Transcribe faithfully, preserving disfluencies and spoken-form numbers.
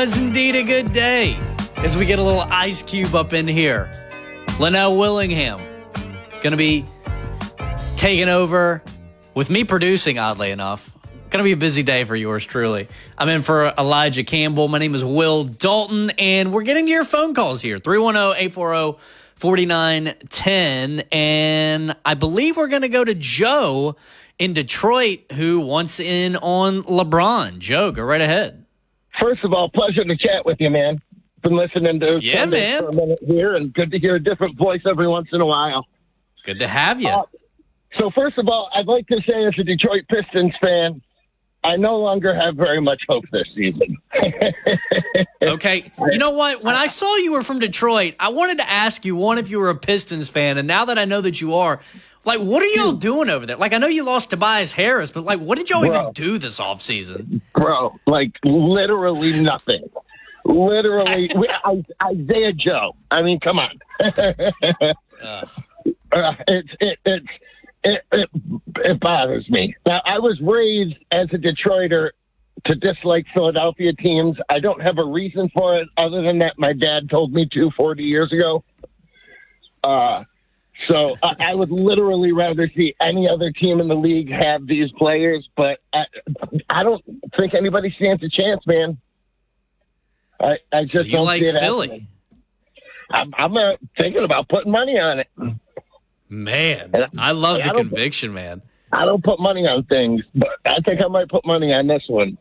was indeed a good day as we get a little Ice Cube up in here. Linnell Willingham going to be taking over with me producing, oddly enough. Going to be a busy day for yours truly. I'm in for Elijah Campbell. My name is Will Dalton, and we're getting to your phone calls here. three one zero, eight four zero, four nine one zero. And I believe we're going to go to Joe in Detroit, who wants in on LeBron. Joe, go right ahead. First of all, pleasure to chat with you, man. Been listening to yeah, Sunday man. for a minute here, and good to hear a different voice every once in a while. Good to have you. Uh, so first of all, I'd like to say as a Detroit Pistons fan, I no longer have very much hope this season. Okay. You know what? When I saw you were from Detroit, I wanted to ask you, one, if you were a Pistons fan, and now that I know that you are, like, what are y'all doing over there? Like, I know you lost Tobias Harris, but, like, what did y'all Bro. even do this offseason? Bro, like, literally nothing. Literally, we, I, Isaiah Joe. I mean, come on. uh. Uh, it's it, it's it, it it bothers me. Now, I was raised as a Detroiter to dislike Philadelphia teams. I don't have a reason for it other than that my dad told me to forty years ago. Uh, so I, I would literally rather see any other team in the league have these players, but I, I don't think anybody stands a chance, man. I, I just so you don't like see it Philly? happening. I'm, I'm uh, thinking about putting money on it. Man, I love the I conviction, man. I don't put money on things, but I think I might put money on this one.